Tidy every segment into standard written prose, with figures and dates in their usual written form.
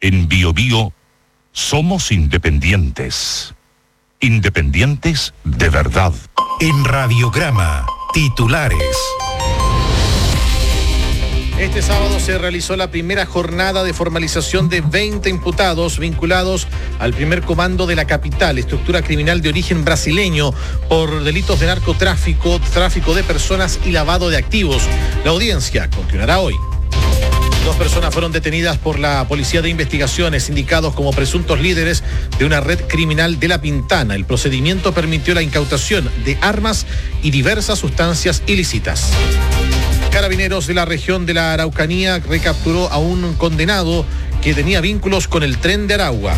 En BioBio somos independientes. Independientes de verdad. En Radiograma, titulares. Este sábado se realizó la primera jornada de formalización de 20 imputados vinculados al primer comando de la capital, estructura criminal de origen brasileño, por delitos de narcotráfico, tráfico de personas y lavado de activos. La audiencia continuará hoy. 2 personas fueron detenidas por la Policía de Investigaciones, indicados como presuntos líderes de una red criminal de La Pintana. El procedimiento permitió la incautación de armas y diversas sustancias ilícitas. Carabineros de la región de la Araucanía recapturó a un condenado que tenía vínculos con el Tren de Aragua.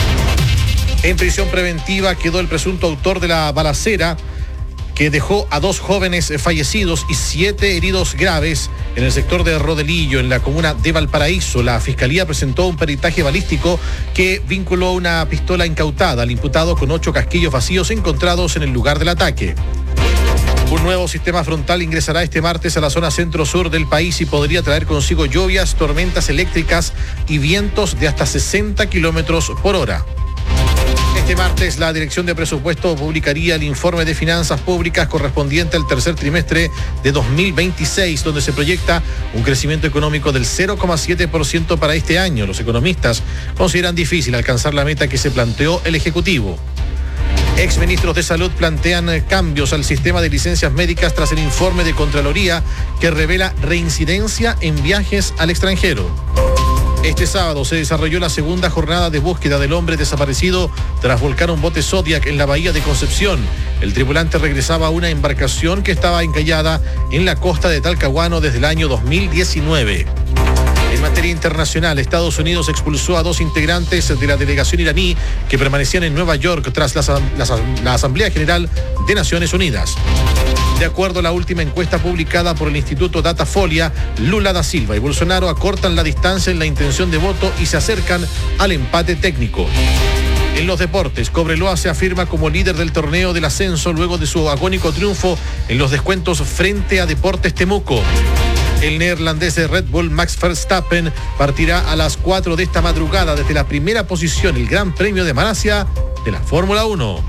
En prisión preventiva quedó el presunto autor de la balacera que dejó a 2 jóvenes fallecidos y 7 heridos graves en el sector de Rodelillo, en la comuna de Valparaíso. La Fiscalía presentó un peritaje balístico que vinculó una pistola incautada al imputado con 8 casquillos vacíos encontrados en el lugar del ataque. Un nuevo sistema frontal ingresará este martes a la zona centro-sur del país y podría traer consigo lluvias, tormentas eléctricas y vientos de hasta 60 kilómetros por hora. Este martes, la Dirección de Presupuesto publicaría el informe de finanzas públicas correspondiente al tercer trimestre de 2026, donde se proyecta un crecimiento económico del 0,7% para este año. Los economistas consideran difícil alcanzar la meta que se planteó el Ejecutivo. Exministros de Salud plantean cambios al sistema de licencias médicas tras el informe de Contraloría que revela reincidencia en viajes al extranjero. Este sábado se desarrolló la segunda jornada de búsqueda del hombre desaparecido tras volcar un bote Zodiac en la bahía de Concepción. El tripulante regresaba a una embarcación que estaba encallada en la costa de Talcahuano desde el año 2019. En materia internacional, Estados Unidos expulsó a 2 integrantes de la delegación iraní que permanecían en Nueva York tras la Asamblea General de Naciones Unidas. De acuerdo a la última encuesta publicada por el Instituto Datafolia, Lula da Silva y Bolsonaro acortan la distancia en la intención de voto y se acercan al empate técnico. En los deportes, Cobreloa se afirma como líder del torneo del ascenso luego de su agónico triunfo en los descuentos frente a Deportes Temuco. El neerlandés de Red Bull, Max Verstappen, partirá a las 4 de esta madrugada desde la primera posición, el Gran Premio de Malasia de la Fórmula 1.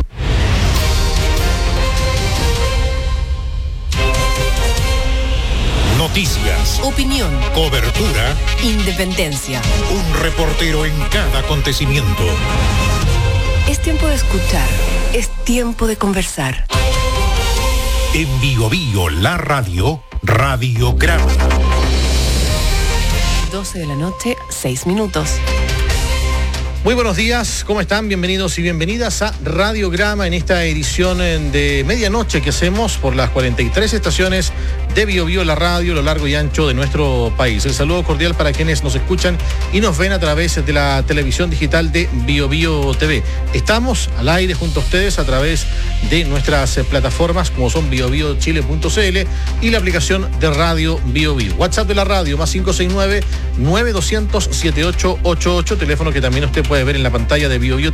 Noticias, opinión, cobertura, independencia. Un reportero en cada acontecimiento. Es tiempo de escuchar, es tiempo de conversar. En BioBio, la radio, Radiograma. 12 de la noche, 6 minutos. Muy buenos días, ¿cómo están? Bienvenidos y bienvenidas a Radiograma en esta edición de medianoche que hacemos por las 43 estaciones de BioBio, la radio, a lo largo y ancho de nuestro país. El saludo cordial para quienes nos escuchan y nos ven a través de la televisión digital de BioBio TV. Estamos al aire junto a ustedes a través de nuestras plataformas como son biobiochile.cl y la aplicación de radio BioBio. WhatsApp de la radio más 569-9200-7888, teléfono que también usted puede ver en la pantalla de BioBio